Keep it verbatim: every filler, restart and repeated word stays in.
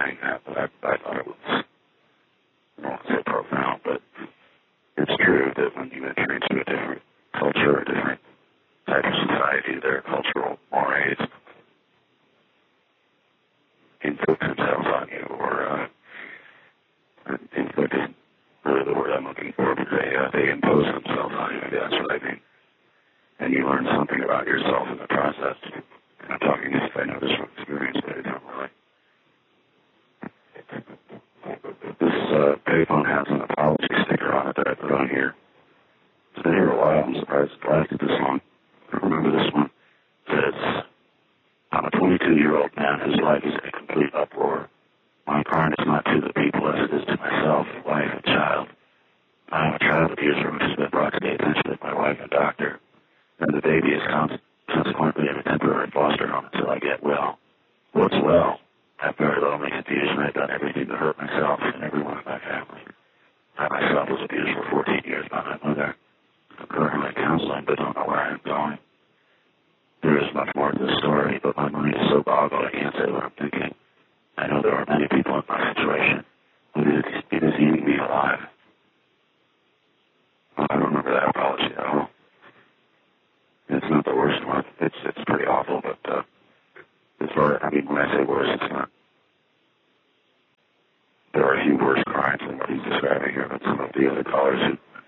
saying that, but I, I thought it was, I don't want to say profound, but it's true that when you enter into a different culture, a different type of society, their cultural mores inflict themselves on you, or uh, inflict is really the word I'm looking for, but they, uh, they impose themselves on you, maybe that's what I mean. And you learn something about yourself in the process. I'm talking as if I know this from experience, but I don't really. This uh, payphone has an apology sticker on it that I put on here. It's been here a while. I'm surprised it lasted this long. I remember this one. It says, I'm a twenty-two-year-old man whose life is in a complete uproar. My part is not to the people as it is to myself, wife, and child. I am a child abuser which has been brought to the attention of my wife and doctor, and the baby is consequently in a temporary foster home until I get well. What's well? I'm very lonely, confused, and I've done everything to hurt myself and everyone in my family. I myself was abused for fourteen years by my mother. I'm currently counseling, but don't know where I am going. There is much more to the story, but my mind is so boggled I can't say what I'm thinking. I know there are many people in my situation, but it is, it is eating me alive. Well, I don't remember that apology at all. It's not the worst one. It's, it's